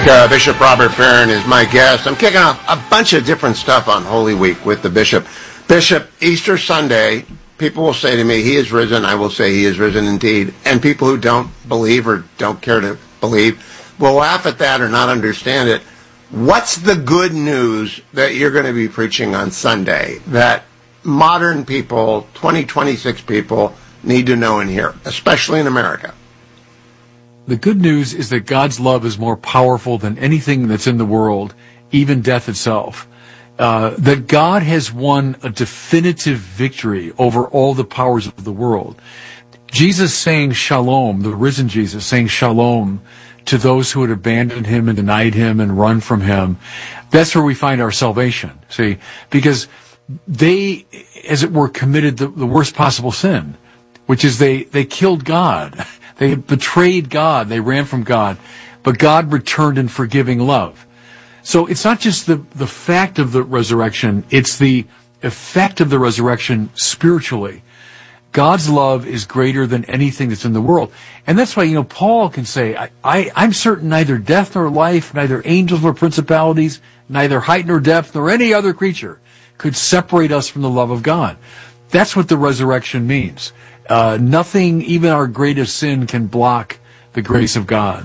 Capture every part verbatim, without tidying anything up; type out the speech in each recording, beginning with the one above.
Uh, Bishop Robert Barron is my guest. I'm kicking off a bunch of different stuff on Holy Week with the Bishop. Bishop, Easter Sunday, people will say to me, he is risen. I will say he is risen indeed. And people who don't believe or don't care to believe will laugh at that or not understand it. What's the good news that you're going to be preaching on Sunday that modern people, twenty twenty-six people, need to know and hear, especially in America? The good news is that God's love is more powerful than anything that's in the world, even death itself. Uh, that God has won a definitive victory over all the powers of the world. Jesus saying shalom, the risen Jesus saying shalom to those who had abandoned him and denied him and run from him. That's where we find our salvation, see, because they, as it were, committed the, the worst possible sin, which is they, they killed God. They betrayed God. They ran from God. But God returned in forgiving love. So it's not just the, the fact of the resurrection, it's the effect of the resurrection spiritually. God's love is greater than anything that's in the world. And that's why, you know, Paul can say, I, I, I'm certain neither death nor life, neither angels nor principalities, neither height nor depth, nor any other creature could separate us from the love of God. That's what the resurrection means. Uh, nothing, even our greatest sin, can block the grace of God.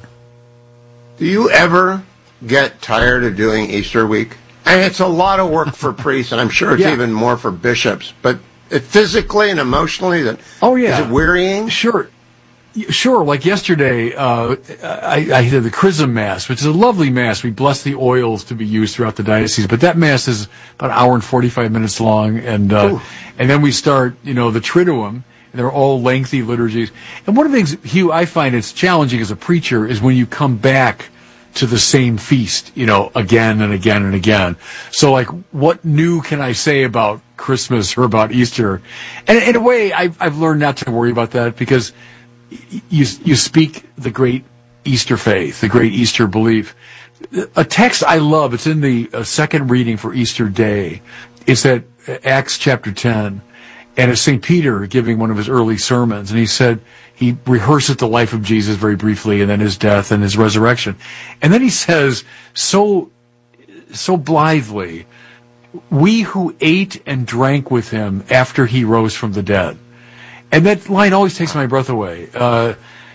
Do you ever get tired of doing Easter week? And it's a lot of work for priests, and I'm sure it's yeah. even more for bishops. But it physically and emotionally, that oh yeah, is it wearying? Sure, sure. Like yesterday, uh, I, I did the Chrism Mass, which is a lovely Mass. We bless the oils to be used throughout the diocese. But that Mass is about an hour and forty-five minutes long, and uh, and then we start, you know, the Triduum. They're all lengthy liturgies. And one of the things, Hugh, I find it's challenging as a preacher is when you come back to the same feast, you know, again and again and again. So, like, what new can I say about Christmas or about Easter? And in a way, I've, I've learned not to worry about that because you, you speak the great Easter faith, the great Easter belief. A text I love, it's in the uh, second reading for Easter Day. It's at Acts chapter ten. And it's Saint Peter giving one of his early sermons, and he said he rehearses the life of Jesus very briefly, and then his death and his resurrection. And then he says, so, so blithely, we who ate and drank with him after he rose from the dead. And that line always takes my breath away. Uh,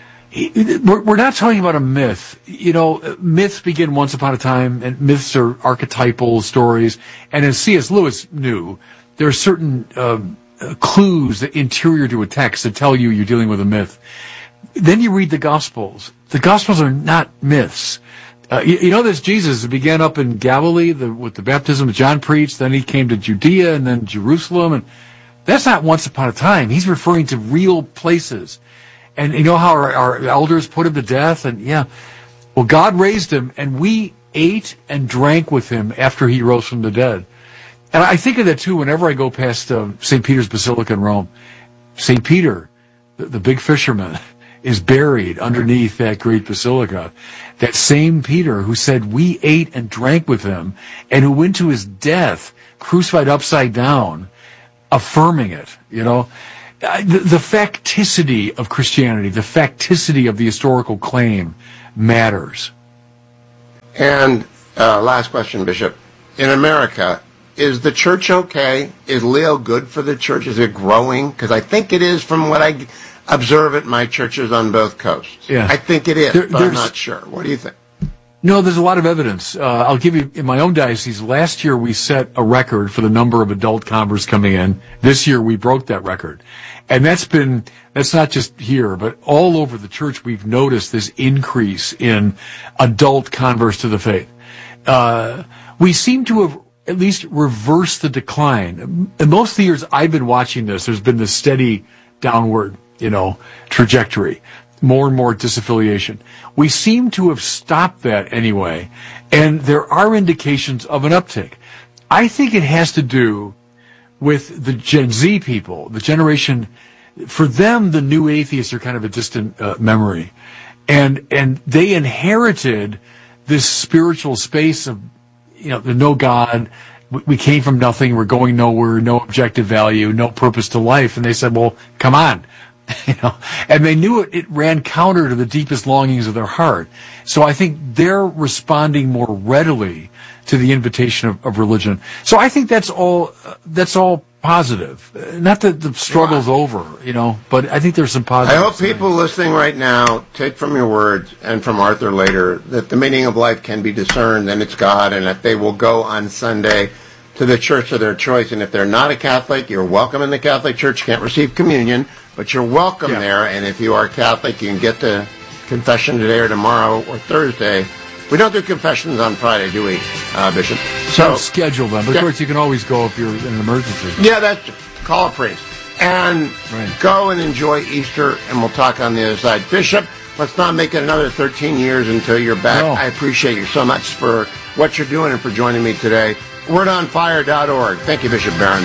we're not talking about a myth. You know, myths begin once upon a time, and myths are archetypal stories. And as C S Lewis knew, there are certain um, clues that interior to a text that tell you you're dealing with a myth. Then you read the Gospels. The Gospels are not myths. Uh, you, you know, this Jesus began up in Galilee the, with the baptism that John preached. Then he came to Judea and then Jerusalem. And that's not once upon a time. He's referring to real places. And you know how our, our elders put him to death? And yeah, well, God raised him, and we ate and drank with him after he rose from the dead. And I think of that, too, whenever I go past uh, Saint Peter's Basilica in Rome. Saint Peter, the, the big fisherman, is buried underneath that great basilica. That same Peter who said, we ate and drank with him, and who went to his death, crucified upside down, affirming it, you know. The, the facticity of Christianity, the facticity of the historical claim matters. And uh, last question, Bishop. In America, is the church okay? Is Leo good for the church? Is it growing? Because I think it is from what I observe at my churches on both coasts. Yeah. I think it is, there, but I'm not sure. What do you think? No, there's a lot of evidence. Uh, I'll give you, in my own diocese, last year we set a record for the number of adult converts coming in. This year we broke that record. And that's been, that's not just here, but all over the church we've noticed this increase in adult converts to the faith. Uh, we seem to have at least reverse the decline. In most of the years I've been watching this, there's been this steady downward, you know, trajectory, more and more disaffiliation. We seem to have stopped that anyway, and there are indications of an uptick. I think it has to do with the Gen Z people, the generation. For them, the new atheists are kind of a distant uh, memory, and and they inherited this spiritual space of, you know, the no God. We came from nothing. We're going nowhere. No objective value. No purpose to life. And they said, "Well, come on, You know, and they knew it, it ran counter to the deepest longings of their heart. So I think they're responding more readily to the invitation of, of religion. So I think that's all, uh, that's all positive. Uh, not that the struggle's wow. over, you know, but I think there's some positive. I hope people listening right now take from your words and from Arthur later that the meaning of life can be discerned and it's God, and that they will go on Sunday to the church of their choice. And if they're not a Catholic, you're welcome in the Catholic Church. You can't receive communion, but you're welcome yeah. there. And if you are Catholic, you can get to confession today or tomorrow or Thursday. We don't do confessions on Friday, do we, uh, Bishop? So don't schedule them. But of course, you can always go if you're in an emergency. Yeah, that's call a priest and right. go and enjoy Easter. And we'll talk on the other side. Bishop, let's not make it another thirteen years until you're back. No. I appreciate you so much for what you're doing and for joining me today. word on fire dot org. Thank you, Bishop Barron.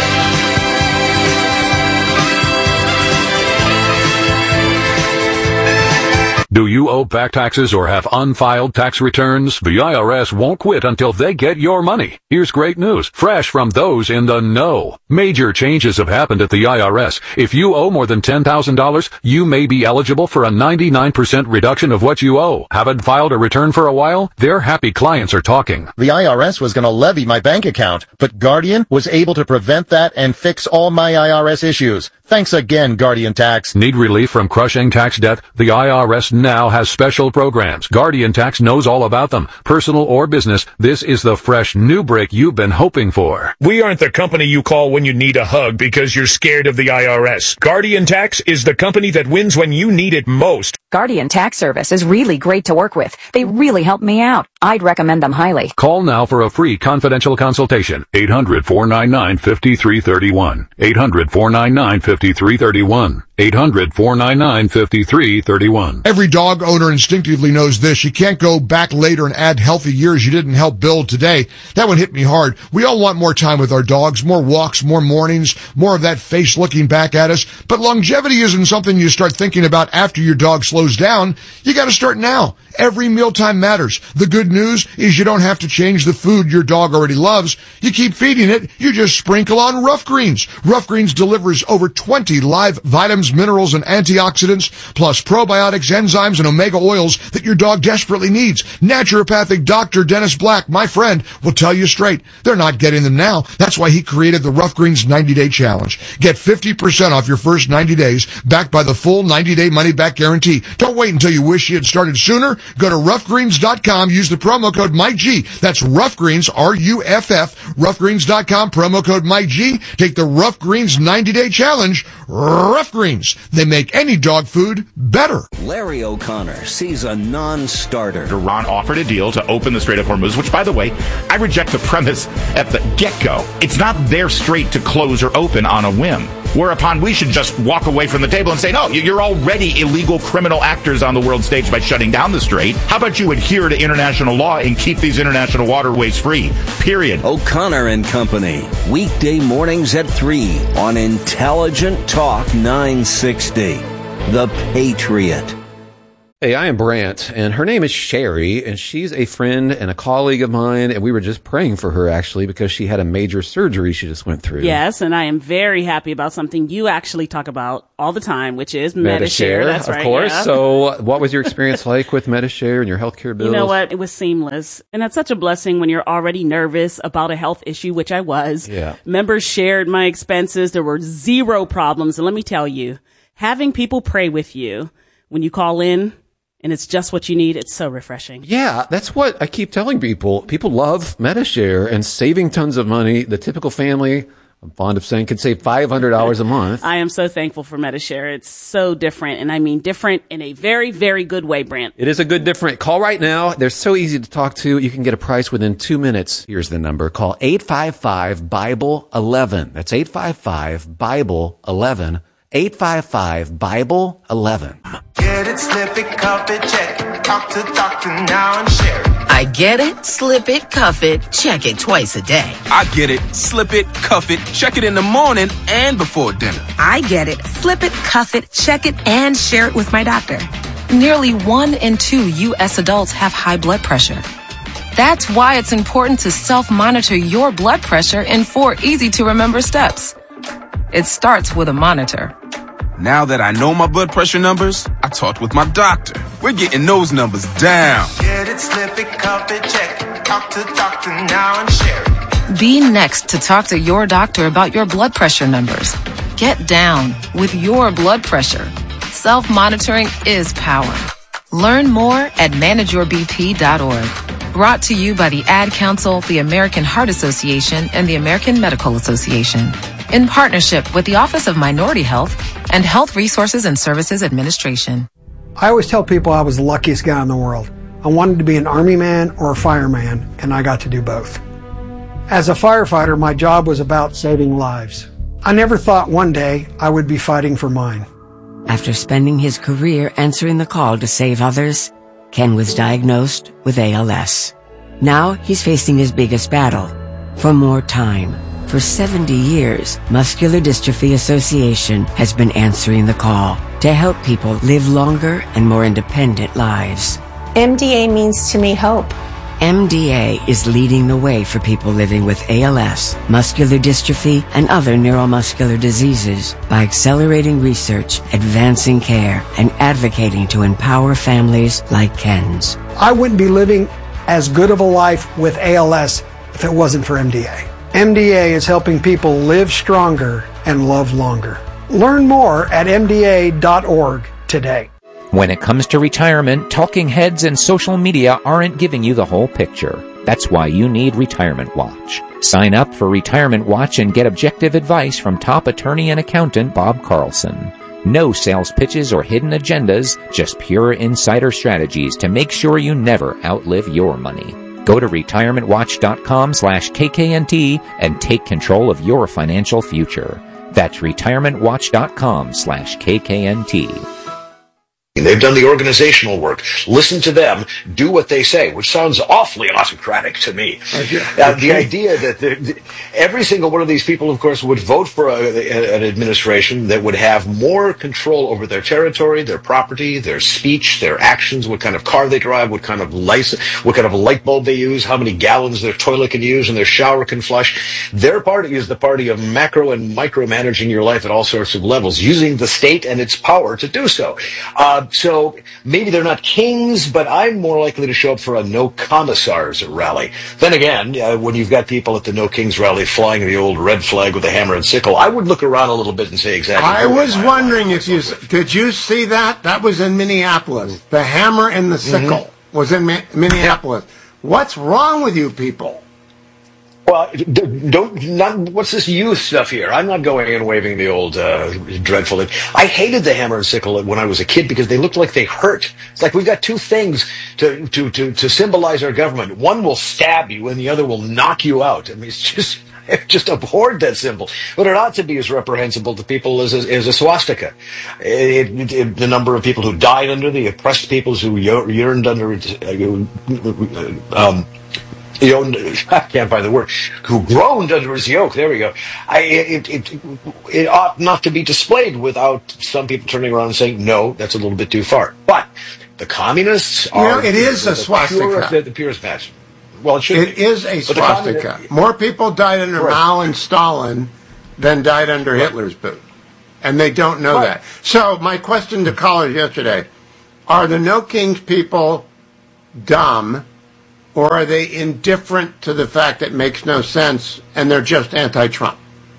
Do you owe back taxes or have unfiled tax returns? The I R S won't quit until they get your money. Here's great news, fresh from those in the know. Major changes have happened at the I R S. If you owe more than ten thousand dollars, you may be eligible for a ninety-nine percent reduction of what you owe. Haven't filed a return for a while? Their happy clients are talking. The I R S was going to levy my bank account, but Guardian was able to prevent that and fix all my I R S issues. Thanks again, Guardian Tax. Need relief from crushing tax debt? The I R S now has special programs. Guardian Tax knows all about them. Personal or business, this is the fresh new break you've been hoping for. We aren't the company you call when you need a hug because you're scared of the I R S. Guardian Tax is the company that wins when you need it most. Guardian Tax Service is really great to work with. They really helped me out. I'd recommend them highly. Call now for a free confidential consultation. eight hundred, four nine nine, five three three one. eight hundred, four nine nine, five three three one. eight hundred, four nine nine, five three three one. Every dog owner instinctively knows this. You can't go back later and add healthy years you didn't help build today. That one hit me hard. We all want more time with our dogs, more walks, more mornings, more of that face looking back at us. But longevity isn't something you start thinking about after your dog slows down. You got to start now. Every mealtime matters. The good news is you don't have to change the food your dog already loves. You keep feeding it. You just sprinkle on Rough Greens. Rough Greens delivers over twenty live vitamins, minerals, and antioxidants, plus probiotics, enzymes, and omega oils that your dog desperately needs. Naturopathic Doctor Dennis Black, my friend, will tell you straight, they're not getting them now. That's why he created the Rough Greens ninety-day challenge. Get fifty percent off your first ninety days, backed by the full ninety-day money-back guarantee. Don't wait until you wish you had started sooner. Go to rough greens dot com. Use the promo code M Y G. That's Rough Greens, R U F F, rough greens dot com, promo code M Y G. Take the Rough Greens ninety-day challenge. Rough Greens. They make any dog food better. Larry O'Connor sees a non-starter. Iran offered a deal to open the Strait of Hormuz, which, by the way, I reject the premise at the get-go. It's not their strait to close or open on a whim. Whereupon we should just walk away from the table and say, no, you're already illegal criminal actors on the world stage by shutting down the strait. How about you adhere to international law and keep these international waterways free? Period. O'Connor and Company, weekday mornings at three on Intelligent Talk nine sixty. The Patriot. Hey, I am Brant, and her name is Sherry, and she's a friend and a colleague of mine, and we were just praying for her, actually, because she had a major surgery she just went through. Yes, and I am very happy about something you actually talk about all the time, which is Medi-Share. Medi-Share, That's of right, course. yeah. So what was your experience like with Medi-Share and your healthcare bills? You know what? It was seamless. And that's such a blessing when you're already nervous about a health issue, which I was. Yeah. Members shared my expenses. There were zero problems. And let me tell you, having people pray with you when you call in, and it's just what you need, it's so refreshing. Yeah, that's what I keep telling people. People love Medi-Share and saving tons of money. The typical family, I'm fond of saying, could save five hundred dollars a month. I am so thankful for Medi-Share. It's so different, and I mean different in a very, very good way, Brant. It is a good different. Call right now. They're so easy to talk to. You can get a price within two minutes. Here's the number. Call eight five five, Bible eleven. That's eight five five, Bible eleven. eight five five, Bible eleven. Get it, slip it, cuff it, check it. Talk to doctor now and share it. I get it, slip it, cuff it, check it twice a day. I get it, slip it, cuff it, check it in the morning and before dinner. I get it, slip it, cuff it, check it, and share it with my doctor. Nearly one in two U S adults have high blood pressure. That's why it's important to self-monitor your blood pressure in four easy-to-remember steps. It starts with a monitor. Now that I know my blood pressure numbers, I talked with my doctor. We're getting those numbers down. Get it, slip it, cuff it, check it. Talk to doctor now and share it. Be next to talk to your doctor about your blood pressure numbers. Get down with your blood pressure. Self-monitoring is power. Learn more at manage your b p dot org. Brought to you by the Ad Council, the American Heart Association, and the American Medical Association. In partnership with the Office of Minority Health and Health Resources and Services Administration. I always tell people I was the luckiest guy in the world. I wanted to be an Army man or a fireman, and I got to do both. As a firefighter, my job was about saving lives. I never thought one day I would be fighting for mine. After spending his career answering the call to save others, Ken was diagnosed with A L S. Now he's facing his biggest battle, for more time. For seventy years, Muscular Dystrophy Association has been answering the call to help people live longer and more independent lives. M D A means to me hope. M D A is leading the way for people living with A L S, muscular dystrophy, and other neuromuscular diseases by accelerating research, advancing care, and advocating to empower families like Ken's. I wouldn't be living as good of a life with A L S if it wasn't for M D A. M D A is helping people live stronger and love longer. Learn more at m d a dot org today. When it comes to retirement, talking heads and social media aren't giving you the whole picture. That's why you need Retirement Watch. Sign up for Retirement Watch and get objective advice from top attorney and accountant Bob Carlson. No sales pitches or hidden agendas, just pure insider strategies to make sure you never outlive your money. Go to retirement watch dot com slash K K N T and take control of your financial future. That's retirement watch dot com slash K K N T. They've done the organizational work. Listen to them, do what they say, which sounds awfully autocratic to me. Uh, the idea that the, every single one of these people, of course, would vote for a, a, an administration that would have more control over their territory, their property, their speech, their actions, what kind of car they drive, what kind of license, what kind of light bulb they use, how many gallons their toilet can use and their shower can flush. Their party is the party of macro and micromanaging your life at all sorts of levels, using the state and its power to do so. Uh, So maybe they're not kings, but I'm more likely to show up for a no commissars rally. Then again, uh, when you've got people at the no kings rally flying the old red flag with a hammer and sickle, I would look around a little bit and say exactly. I was wondering if you did you see that? That was in Minneapolis. The hammer and the sickle mm-hmm. was in Mi- Minneapolis. What's wrong with you people? Well, don't, not, what's this youth stuff here? I'm not going and waving the old uh, dreadful thing. I hated the hammer and sickle when I was a kid because they looked like they hurt. It's like we've got two things to, to, to, to symbolize our government. One will stab you and the other will knock you out. I mean, it's just, I've just abhorred that symbol. What it ought to be as reprehensible to people as a, as a swastika. It, it, it, the number of people who died under the oppressed peoples who yearned under it, uh, um, You know, I can't find the word, who groaned under his yoke. There we go. I, it, it, it ought not to be displayed without some people turning around and saying, no, that's a little bit too far. But the communists are... You know, it is a swastika. Purest, the, the purest match. Well, it should It be. is a swastika. More people died under right. Mao and Stalin than died under right. Hitler's boot. And they don't know right. that. So my question to callers yesterday, are the No Kings people dumb, or are they indifferent to the fact that it makes no sense and they're just anti-Trump?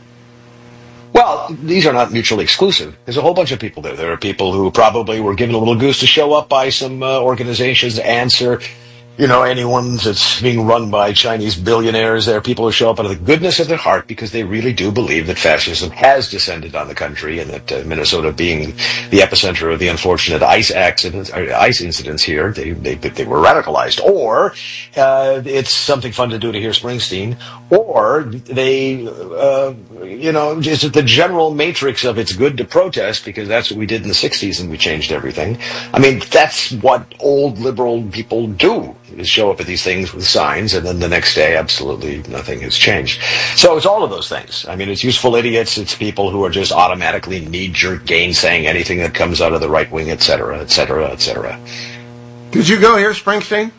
Well, these are not mutually exclusive. There's a whole bunch of people there. There are people who probably were given a little goose to show up by some uh, organizations to answer, you know, anyone that's being run by Chinese billionaires. There are people who show up out of the goodness of their heart because they really do believe that fascism has descended on the country and that uh, Minnesota being the epicenter of the unfortunate ICE accidents, or ICE incidents here, they, they, they were radicalized. Or uh, it's something fun to do to hear Springsteen. Or they, uh, you know, just the general matrix of it's good to protest because that's what we did in the sixties and we changed everything. I mean, that's what old liberal people do. Is show up at these things with signs, and then the next day, absolutely nothing has changed. So it's all of those things. I mean, it's useful idiots. It's people who are just automatically knee-jerk gainsaying anything that comes out of the right wing, et cetera, et cetera, et cetera. Did you go hear Springsteen?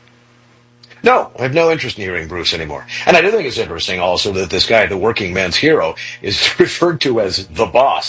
No, I have no interest in hearing Bruce anymore. And I do think it's interesting also that this guy, the working man's hero, is referred to as the boss.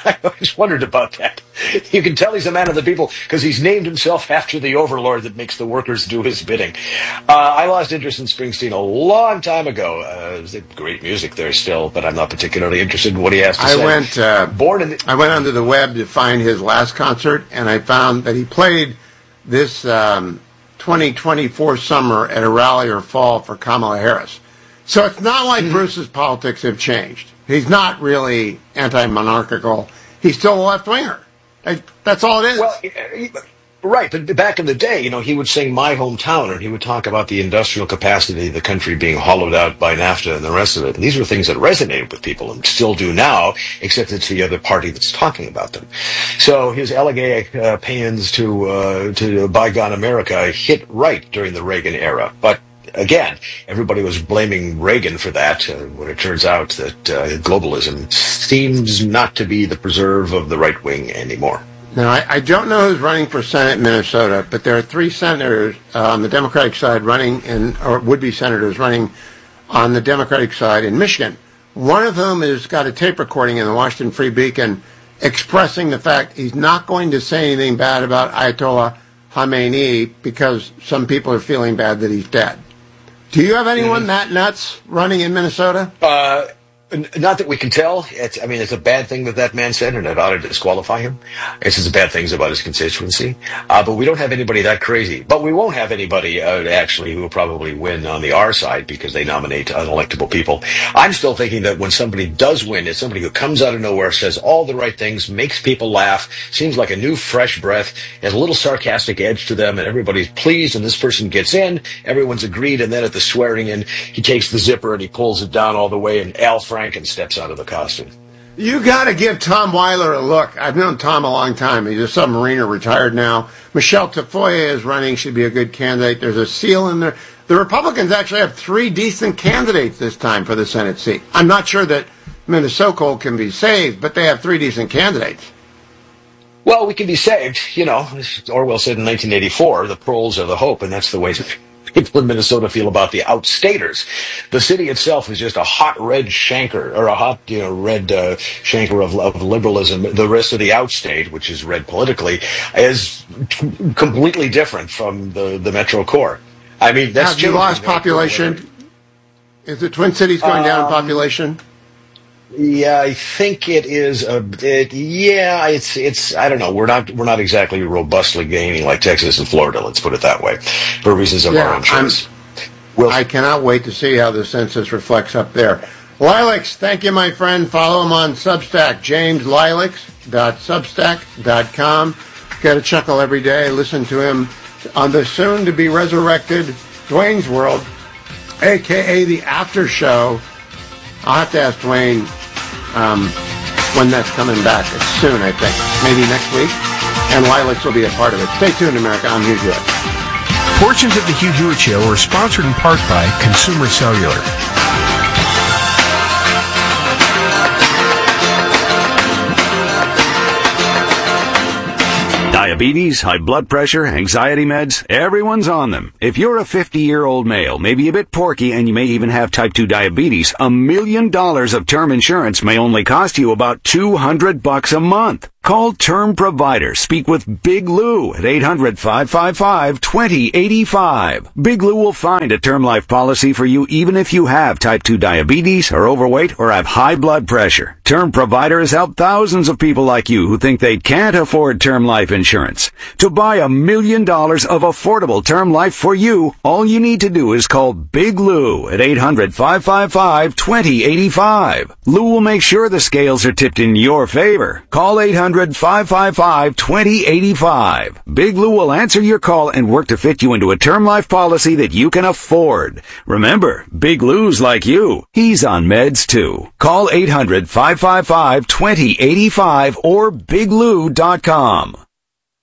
I always wondered about that. You can tell he's a man of the people because he's named himself after the overlord that makes the workers do his bidding. Uh, I lost interest in Springsteen a long time ago. Uh, there's great music there still, but I'm not particularly interested in what he has to I say. went, uh, Born in the- I went onto the web to find his last concert, and I found that he played this um, twenty twenty-four summer at a rally or fall for Kamala Harris. So it's not like mm-hmm. Bruce's politics have changed. He's not really anti-monarchical. He's still a left-winger. That's all it is. Well, right, but back in the day, you know, he would sing My Hometown, and he would talk about the industrial capacity of the country being hollowed out by NAFTA and the rest of it. And these were things that resonated with people and still do now, except it's the other party that's talking about them. So his elegiac uh, paeans to, uh, to bygone America hit right during the Reagan era. But again, everybody was blaming Reagan for that, uh, when it turns out that uh, globalism seems not to be the preserve of the right wing anymore. Now, I, I don't know who's running for Senate in Minnesota, but there are three senators uh, on the Democratic side running in, or would-be senators running on the Democratic side in Michigan. One of whom has got a tape recording in the Washington Free Beacon expressing the fact he's not going to say anything bad about Ayatollah Khamenei because some people are feeling bad that he's dead. Do you have anyone mm-hmm. that nuts running in Minnesota? Uh, not that we can tell. It's, I mean, it's a bad thing that that man said, and it ought to disqualify him. It's just bad things about his constituency. Uh, but we don't have anybody that crazy. But we won't have anybody, uh, actually, who will probably win on the R side because they nominate unelectable people. I'm still thinking that when somebody does win, it's somebody who comes out of nowhere, says all the right things, makes people laugh, seems like a new, fresh breath, has a little sarcastic edge to them, and everybody's pleased, and this person gets in, everyone's agreed, and then at the swearing in, he takes the zipper and he pulls it down all the way, and Al Franken steps out of the costume. You got to give Tom Weiler a look. I've known Tom a long time. He's a submariner, retired now. Michelle Tafoya is running. She'd be a good candidate. There's a seal in there. The Republicans actually have three decent candidates this time for the Senate seat. I'm not sure that Minnesota can be saved, but they have three decent candidates. Well, we can be saved. You know, as Orwell said in nineteen eighty-four, the proles are the hope, and that's the way people in Minnesota feel about the outstaters. The city itself is just a hot red chancre, or a hot, you know, red uh, chancre of, of liberalism. The rest of the outstate, which is red politically, is t- completely different from the, the metro core. I mean, that's Have you lost population? Is the Twin Cities going um, down in population? Yeah, I think it is a bit. Yeah, it's it's. I don't know. We're not we're not exactly robustly gaining like Texas and Florida. Let's put it that way, for reasons of yeah, our own choice. We'll, I cannot wait to see how the census reflects up there. Lilacs, thank you, my friend. Follow him on Substack, james lilacs dot substack dot com. Get a chuckle every day. Listen to him on the soon-to-be resurrected Dwayne's World, a k a the After Show. I'll have to ask Dwayne um, when that's coming back. It's soon, I think. Maybe next week. And Lilacs will be a part of it. Stay tuned, America. I'm Hugh Hewitt. Portions of the Hugh Hewitt Show are sponsored in part by Consumer Cellular. Diabetes, high blood pressure, anxiety meds, everyone's on them. If you're a fifty-year-old male, maybe a bit porky, and you may even have type two diabetes, a million dollars of term insurance may only cost you about two hundred bucks a month. Call Term Provider. Speak with Big Lou at eight hundred, five five five, two zero eight five. Big Lou will find a term life policy for you even if you have type two diabetes, are overweight, or have high blood pressure. Term Provider has helped thousands of people like you who think they can't afford term life insurance. To buy a million dollars of affordable term life for you, all you need to do is call Big Lou at eight hundred, five five five, two zero eight five. Lou will make sure the scales are tipped in your favor. Call eight hundred, five five five, two zero eight five. Big Lou will answer your call and work to fit you into a term life policy that you can afford. Remember, Big Lou's like you. He's on meds too. Call eight hundred, five five five, two zero eight five or big lou dot com.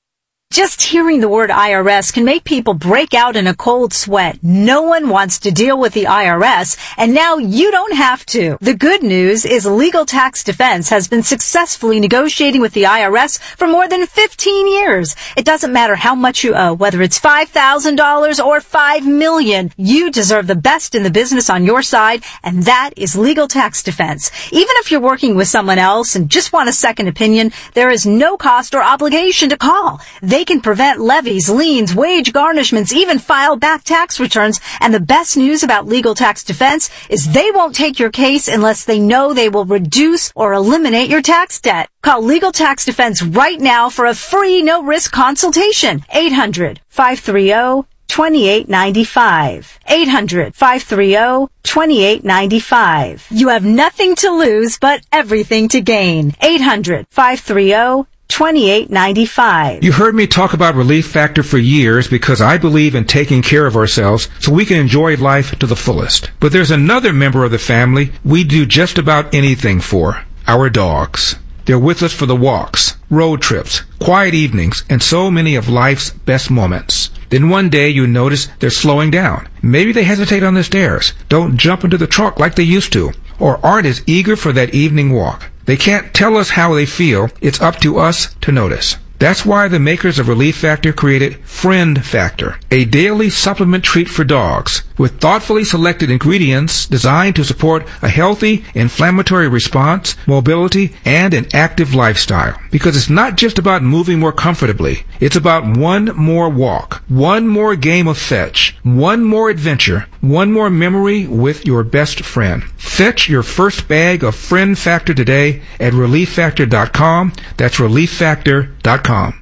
Just hearing the word I R S can make people break out in a cold sweat. No one wants to deal with the I R S, and now you don't have to. The good news is Legal Tax Defense has been successfully negotiating with the I R S for more than fifteen years. It doesn't matter how much you owe, whether it's five thousand dollars or five million dollars. You deserve the best in the business on your side, and that is Legal Tax Defense. Even if you're working with someone else and just want a second opinion, there is no cost or obligation to call. They can prevent levies, liens, wage garnishments, even file back tax returns. And the best news about Legal Tax Defense is they won't take your case unless they know they will reduce or eliminate your tax debt. Call Legal Tax Defense right now for a free no-risk consultation. eight hundred, five three zero, two eight nine five. eight hundred, five three zero, two eight nine five. You have nothing to lose but everything to gain. eight hundred, five three zero, two eight nine five. You heard me talk about Relief Factor for years because I believe in taking care of ourselves so we can enjoy life to the fullest. But there's another member of the family we do just about anything for: our dogs. They're with us for the walks, road trips, quiet evenings, and so many of life's best moments. Then one day you notice they're slowing down. Maybe they hesitate on the stairs, don't jump into the trunk like they used to, or aren't as eager for that evening walk. They can't tell us how they feel. It's up to us to notice. That's why the makers of Relief Factor created Friend Factor, a daily supplement treat for dogs with thoughtfully selected ingredients designed to support a healthy inflammatory response, mobility, and an active lifestyle. Because it's not just about moving more comfortably. It's about one more walk, one more game of fetch, one more adventure, one more memory with your best friend. Fetch your first bag of Friend Factor today at relief factor dot com. That's relief factor dot com.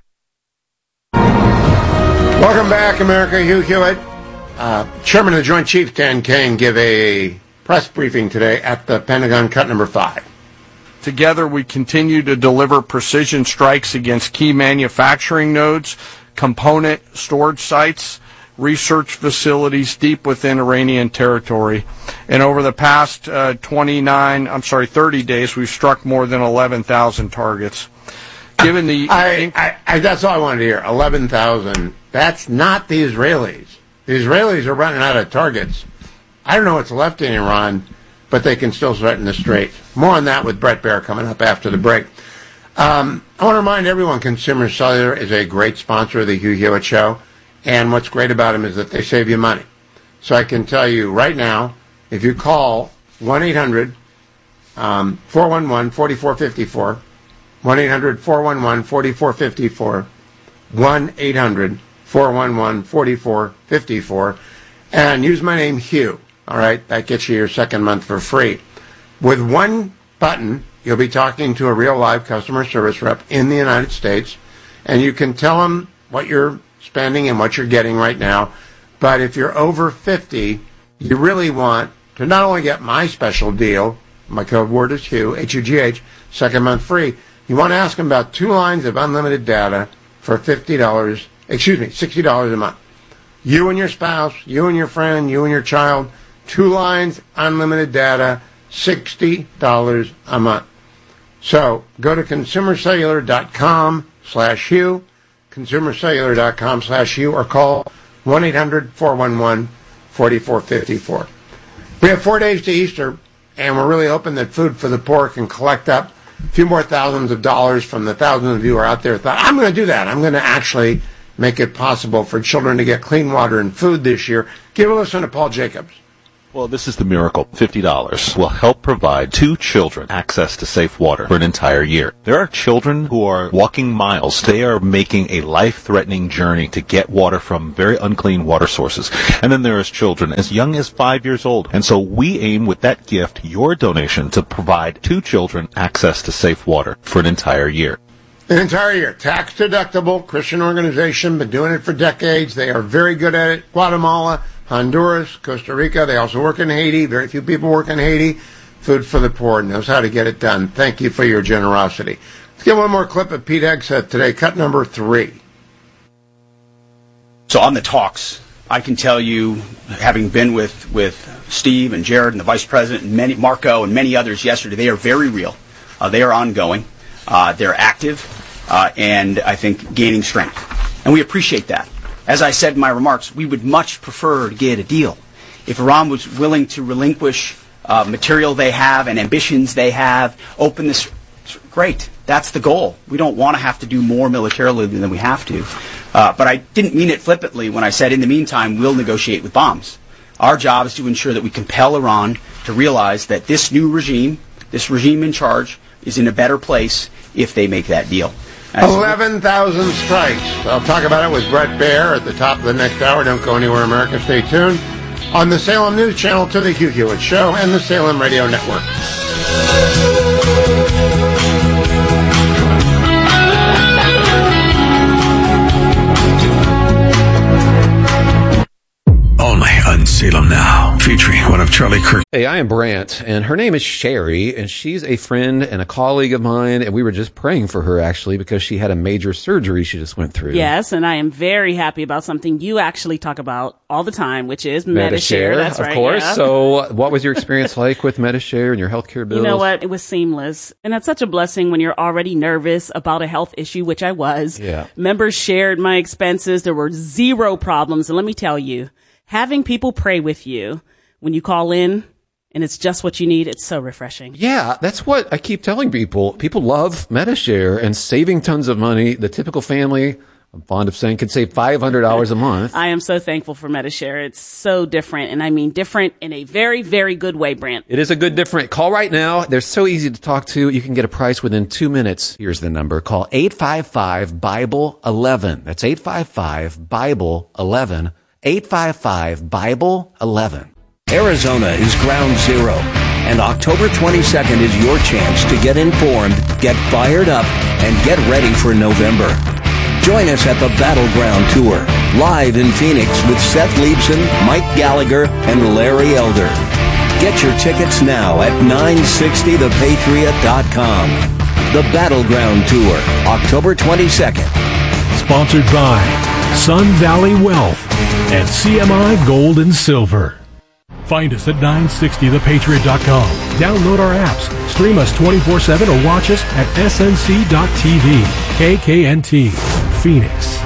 Welcome back, America. Hugh Hewitt, uh, Chairman of the Joint Chiefs, Dan Kane, give a press briefing today at the Pentagon, cut number five. Together, we continue to deliver precision strikes against key manufacturing nodes, component storage sites, research facilities deep within Iranian territory. And over the past uh, twenty-nine, I'm sorry, thirty days, we've struck more than eleven thousand targets. Given the, I, I, I, that's all I wanted to hear. eleven thousand. That's not the Israelis. The Israelis are running out of targets. I don't know what's left in Iran, but they can still threaten the Strait. More on that with Brett Baer coming up after the break. Um, I want to remind everyone, Consumer Cellular is a great sponsor of the Hugh Hewitt Show, and what's great about them is that they save you money. So I can tell you right now, if you call one eight hundred, four one one, four four five four, one eight hundred, four one one, four four five four, one eight hundred, four one one, four four five four, and use my name, Hugh. All right, that gets you your second month for free. With one button, you'll be talking to a real live customer service rep in the United States, and you can tell them what you're spending and what you're getting right now. But if you're over fifty, you really want to not only get my special deal, my code word is Hugh, H U G H, second month free. You want to ask them about two lines of unlimited data for fifty dollars, excuse me, sixty dollars a month. You and your spouse, you and your friend, you and your child, two lines, unlimited data, sixty dollars a month. So go to consumercellular.com slash Hugh, consumercellular.com slash Hugh, or call one eight hundred, four one one, four four five four. We have four days to Easter, and we're really hoping that Food for the Poor can collect up a few more thousands of dollars from the thousands of you who are out there who thought, I'm going to do that. I'm going to actually make it possible for children to get clean water and food this year. Give a listen to Paul Jacobs. Well, this is the miracle. fifty dollars will help provide two children access to safe water for an entire year. There are children who are walking miles. They are making a life-threatening journey to get water from very unclean water sources. And then there is children as young as five years old. And so we aim with that gift, your donation, to provide two children access to safe water for an entire year. An entire year. Tax deductible, Christian organization, been doing it for decades. They are very good at it. Guatemala, Honduras, Costa Rica. They also work in Haiti. Very few people work in Haiti. Food for the Poor knows how to get it done. Thank you for your generosity. Let's get one more clip of Pete Hegseth today, cut number three. So on the talks, I can tell you, having been with, with Steve and Jared and the Vice President and many, Marco and many others yesterday, they are very real. Uh, they are ongoing. Uh, they're active, uh, and I think gaining strength. And we appreciate that. As I said in my remarks, we would much prefer to get a deal. If Iran was willing to relinquish uh, material they have and ambitions they have, open this, great. That's the goal. We don't want to have to do more militarily than we have to. Uh, but I didn't mean it flippantly when I said, in the meantime, we'll negotiate with bombs. Our job is to ensure that we compel Iran to realize that this new regime, this regime in charge, is in a better place if they make that deal. eleven thousand strikes. I'll talk about it with Brett Baer at the top of the next hour. Don't go anywhere, America. Stay tuned on the Salem News Channel to the Hugh Hewitt Show and the Salem Radio Network. Only on Salem Now, featuring one of Charlie Kirk. Hey, I am Brant, and her name is Sherry, and she's a friend and a colleague of mine, and we were just praying for her, actually, because she had a major surgery she just went through. Yes, and I am very happy about something you actually talk about all the time, which is Medi-Share. Medi-Share, That's of right, course. yeah. So what was your experience like with Medi-Share and your healthcare bills? You know what? It was seamless. And that's such a blessing when you're already nervous about a health issue, which I was. Yeah. Members shared my expenses. There were zero problems. And let me tell you, having people pray with you when you call in and it's just what you need, it's so refreshing. Yeah, that's what I keep telling people. People love Medi-Share and saving tons of money. The typical family, I'm fond of saying, can save five hundred dollars a month. I am so thankful for Medi-Share. It's so different, and I mean different in a very, very good way, Brant. It is a good different. Call right now. They're so easy to talk to. You can get a price within two minutes. Here's the number. Call eight five five, Bible eleven. That's eight five five, Bible eleven. eight five five, Bible eleven. Arizona is ground zero, and October twenty-second is your chance to get informed, get fired up, and get ready for November. Join us at the Battleground Tour, live in Phoenix with Seth Leibson, Mike Gallagher, and Larry Elder. Get your tickets now at nine sixty the patriot dot com. The Battleground Tour, October twenty-second. Sponsored by Sun Valley Wealth and C M I Gold and Silver. Find us at nine sixty the patriot dot com. Download our apps, stream us twenty-four seven, or watch us at S N C dot T V. K K N T, Phoenix.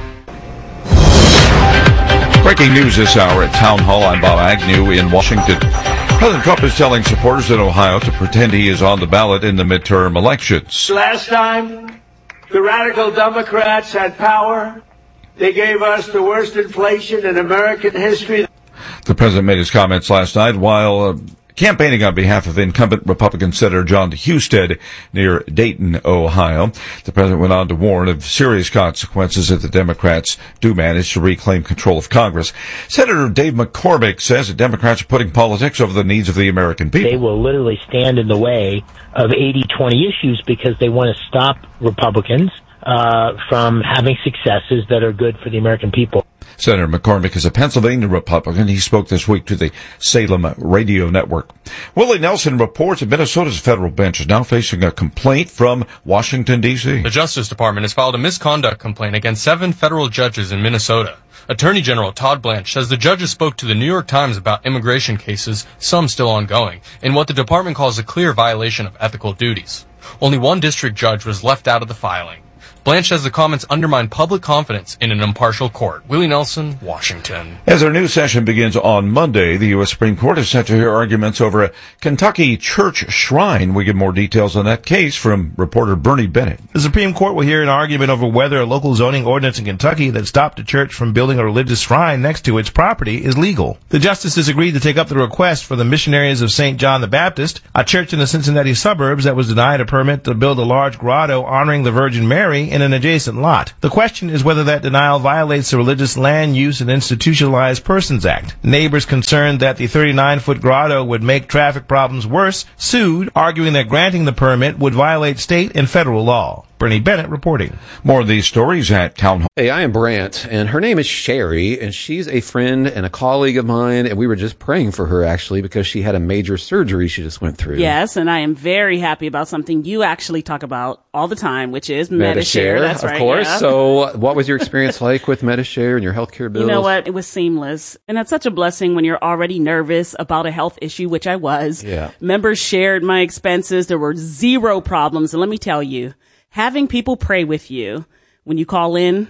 Breaking news this hour at Town Hall. I'm Bob Agnew in Washington. President Trump is telling supporters in Ohio to pretend he is on the ballot in the midterm elections. Last time, the radical Democrats had power. They gave us the worst inflation in American history. The president made his comments last night while uh, campaigning on behalf of incumbent Republican Senator John Husted near Dayton, Ohio. The president went on to warn of serious consequences if the Democrats do manage to reclaim control of Congress. Senator Dave McCormick says that Democrats are putting politics over the needs of the American people. They will literally stand in the way of eighty twenty issues because they want to stop Republicans uh, from having successes that are good for the American people. Senator McCormick is a Pennsylvania Republican. He spoke this week to the Salem Radio Network. Willie Nelson reports that Minnesota's federal bench is now facing a complaint from Washington, D C The Justice Department has filed a misconduct complaint against seven federal judges in Minnesota. Attorney General Todd Blanche says the judges spoke to the New York Times about immigration cases, some still ongoing, in what the department calls a clear violation of ethical duties. Only one district judge was left out of the filing. Blanche says the comments undermine public confidence in an impartial court. Willie Nelson, Washington. As our new session begins on Monday, the U S Supreme Court is set to hear arguments over a Kentucky church shrine. We get more details on that case from reporter Bernie Bennett. The Supreme Court will hear an argument over whether a local zoning ordinance in Kentucky that stopped a church from building a religious shrine next to its property is legal. The justices agreed to take up the request for the Missionaries of Saint John the Baptist, a church in the Cincinnati suburbs that was denied a permit to build a large grotto honoring the Virgin Mary in an adjacent lot. The question is whether that denial violates the Religious Land Use and Institutionalized Persons Act. Neighbors concerned that the thirty-nine foot grotto would make traffic problems worse sued, arguing that granting the permit would violate state and federal law. Bernie Bennett reporting. More of these stories at Town Hall. Hey, I am Brant, and her name is Sherry, and she's a friend and a colleague of mine, and we were just praying for her, actually, because she had a major surgery she just went through. Yes, and I am very happy about something you actually talk about all the time, which is Medi-Share. Medi-Share, That's of right, course. yeah. So what was your experience like with Medi-Share and your healthcare bills? You know what? It was seamless. And that's such a blessing when you're already nervous about a health issue, which I was. Yeah. Members shared my expenses. There were zero problems. And let me tell you, having people pray with you when you call in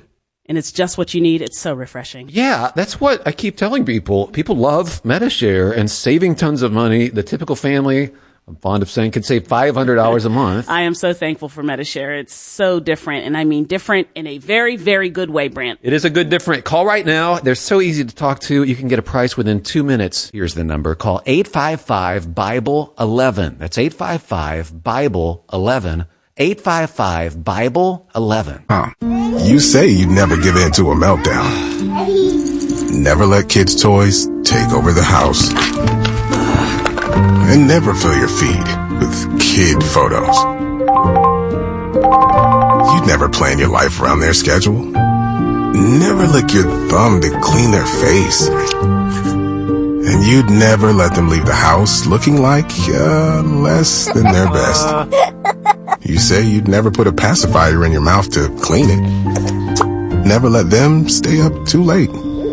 and it's just what you need. It's so refreshing. Yeah, that's what I keep telling people. People love Medi-Share and saving tons of money. The typical family, I'm fond of saying, can save five hundred dollars a month. I am so thankful for Medi-Share. It's so different, and I mean different in a very, very good way, Brent. It is a good different. Call right now. They're so easy to talk to. You can get a price within two minutes. Here's the number. Call eight five five, Bible eleven. That's eight five five, Bible eleven. eight five five, Bible eleven. Huh. You say you'd never give in to a meltdown. Never let kids' toys take over the house. And never fill your feed with kid photos. You'd never plan your life around their schedule. Never lick your thumb to clean their face. And you'd never let them leave the house looking like uh, less than their best. You say you'd never put a pacifier in your mouth to clean it. Never let them stay up too late.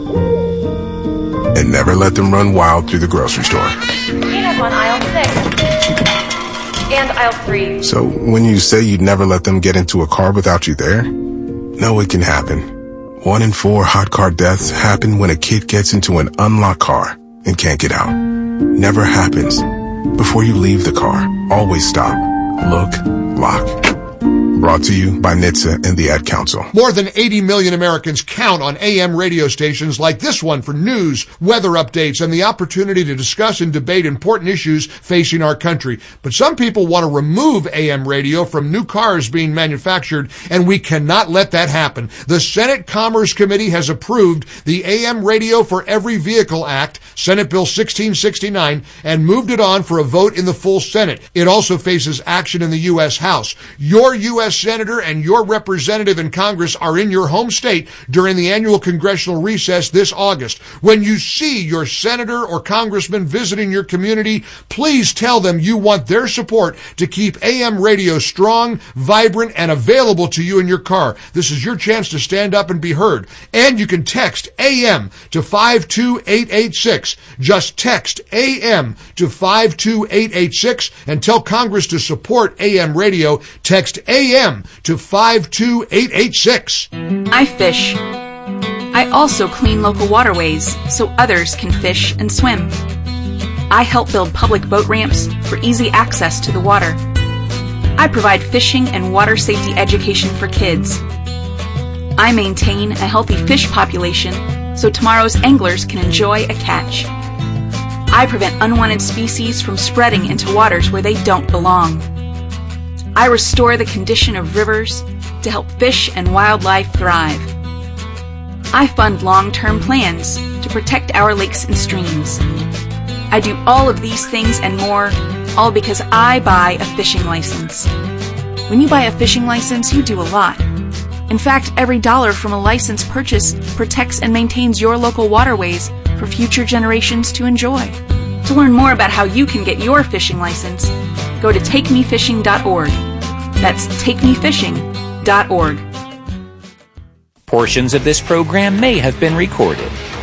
And never let them run wild through the grocery store. Peanut on aisle six. And aisle three. So when you say you'd never let them get into a car without you there, no, it can happen. One in four hot car deaths happen when a kid gets into an unlocked car and can't get out. Never happens. Before you leave the car, always stop, look, lock. Brought to you by N H T S A and the Ad Council. More than eighty million Americans count on A M radio stations like this one for news, weather updates, and the opportunity to discuss and debate important issues facing our country. But some people want to remove A M radio from new cars being manufactured, and we cannot let that happen. The Senate Commerce Committee has approved the A M Radio for Every Vehicle Act, Senate Bill sixteen sixty-nine, and moved it on for a vote in the full Senate. It also faces action in the U S House. Your U S Senator and your representative in Congress are in your home state during the annual congressional recess this August. When you see your senator or congressman visiting your community, please tell them you want their support to keep A M radio strong, vibrant, and available to you in your car. This is your chance to stand up and be heard. And you can text A M to five two eight eight six. Just text A M to five two eight eight six and tell Congress to support A M radio. Text A M to five two eight eight six. I fish. I also clean local waterways so others can fish and swim. I help build public boat ramps for easy access to the water. I provide fishing and water safety education for kids. I maintain a healthy fish population so tomorrow's anglers can enjoy a catch. I prevent unwanted species from spreading into waters where they don't belong. I restore the condition of rivers to help fish and wildlife thrive. I fund long-term plans to protect our lakes and streams. I do all of these things and more, all because I buy a fishing license. When you buy a fishing license, you do a lot. In fact, every dollar from a license purchase protects and maintains your local waterways for future generations to enjoy. To learn more about how you can get your fishing license, go to take me fishing dot org. That's take me fishing dot org. Portions of this program may have been recorded.